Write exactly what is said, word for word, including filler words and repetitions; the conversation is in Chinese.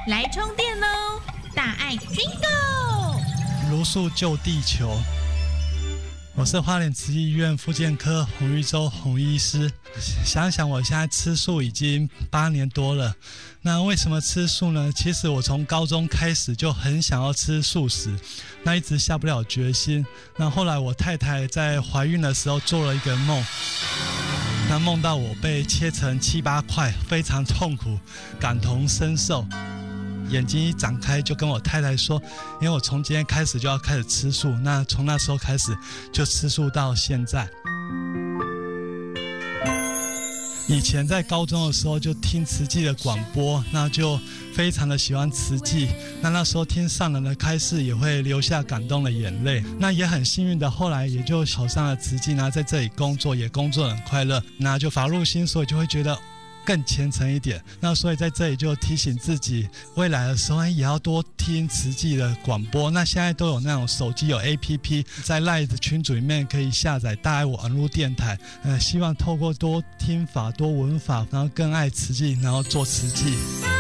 来充电喽！大爱 Jingle， 茹素救地球。我是花莲慈济医院复健科洪玉洲洪医师。想想我现在吃素已经八年多了，那为什么吃素呢？其实我从高中开始就很想要吃素食，那一直下不了决心。那后来我太太在怀孕的时候做了一个梦，那梦到我被切成七八块，非常痛苦，感同身受。眼睛一展开就跟我太太说，因为我从今天开始就要开始吃素，那从那时候开始就吃素到现在。以前在高中的时候就听慈济的广播，那就非常的喜欢慈济，那那时候听上人的开示也会流下感动的眼泪。那也很幸运的后来也就考上了慈济，那在这里工作也工作得很快乐，那就法入心，所以就会觉得更虔诚一点。那所以在这里就提醒自己，未来的时候也要多听慈济的广播。那现在都有那种手机有 A P P， 在 LINE 的群组里面可以下载大爱网络电台。呃，希望透过多听法、多闻法，然后更爱慈济，然后做慈济。